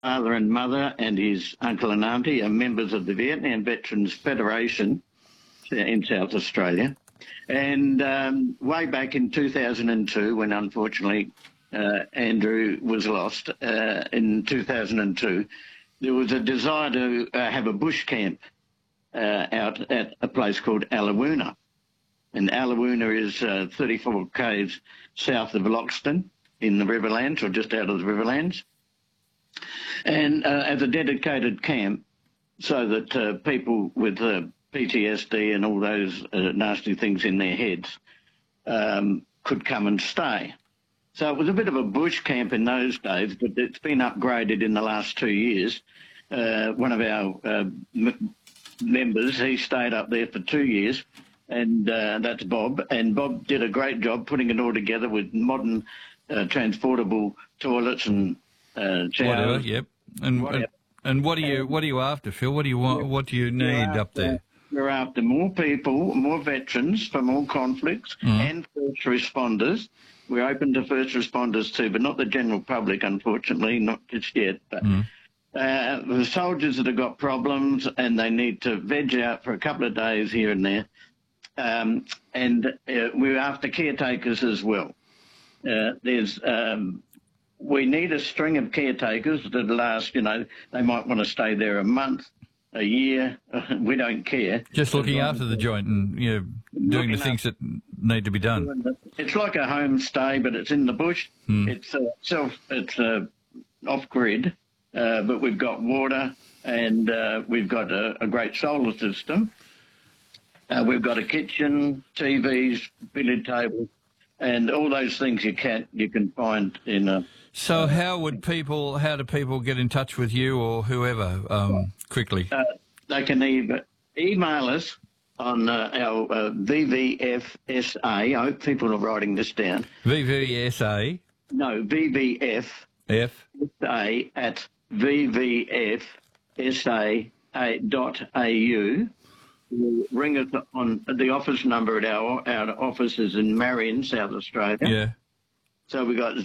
father and mother and his uncle and auntie are members of the Vietnam Veterans Federation in South Australia. And way back in 2002, when unfortunately Andrew was lost in 2002, there was a desire to have a bush camp out at a place called Allawoona. And Allawoona is 34 k's south of Loxton in the Riverlands, or just out of the Riverlands. And as a dedicated camp so that people with PTSD and all those nasty things in their heads could come and stay. So it was a bit of a bush camp in those days, but it's been upgraded in the last 2 years. One of our members, he stayed up there for 2 years, and that's Bob. And Bob did a great job putting it all together with modern transportable toilets and showers. Whatever, yep. And what are you after, Phil? What do you want? What do you need up there? We're after more people, more veterans from all conflicts, and first responders. We're open to first responders too, but not the general public, unfortunately, not just yet. But the soldiers that have got problems and they need to veg out for a couple of days here and there. And we're after caretakers as well. We need a string of caretakers that last, they might want to stay there a month, a year. We don't care. Just looking after the joint and doing the things that need to be done. It's like a homestay, but it's in the bush. It's off grid, but we've got water and we've got a great solar system. We've got a kitchen, TVs, billiard table, and all those things you can find in a. So how do people get in touch with you or whoever quickly? They can either email us on our VVFSA. I hope people are writing this down. VVSA? No, VVF. F? SA at vvfsa.au. Ring us on the office number at our office is in Marion, South Australia. Yeah. So we got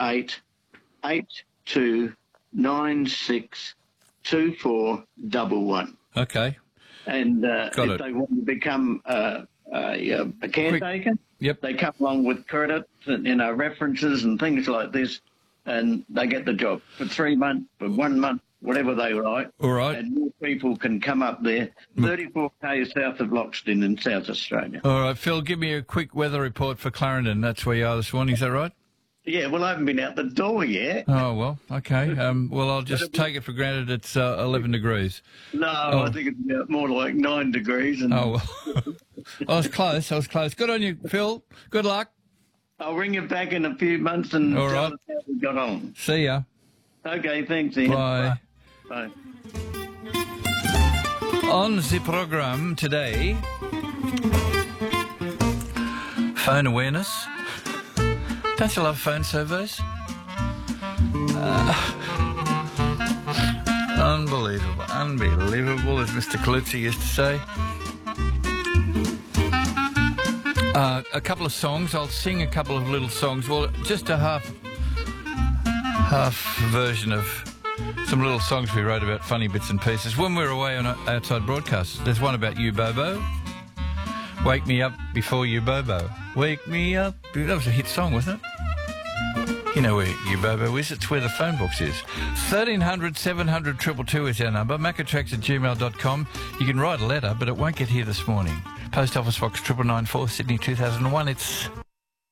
0882962411. Okay. And if they want to become a caretaker, they come along with credits and references and things like this, and they get the job for 3 months, for 1 month, whatever they like. All right. And more people can come up there, 34 k's south of Loxton in South Australia. All right, Phil, give me a quick weather report for Clarendon. That's where you are this morning, is that right? Yeah, well, I haven't been out the door yet. Oh, well, okay. Well, I'll just take it for granted it's 11 degrees. No, I think it's more like 9 degrees. And well. I was close. Good on you, Phil. Good luck. I'll ring you back in a few months and tell us how we got on. See ya. Okay, thanks, Ian. Bye. Bye. On the program today, phone awareness. Don't you love phone surveys? Unbelievable, as Mr. Colucci used to say. A couple of songs. I'll sing a couple of little songs. Well, just a half version of some little songs we wrote about funny bits and pieces when we were away on outside broadcasts. There's one about You Bobo. Wake me up before you Bobo. Wake me up. That was a hit song, wasn't it? You know where You Bobo is. It's where the phone box is. 1300 700 222 is our number. macatracks@gmail.com. You can write a letter, but it won't get here this morning. Post Office Box 9994, Sydney 2001. It's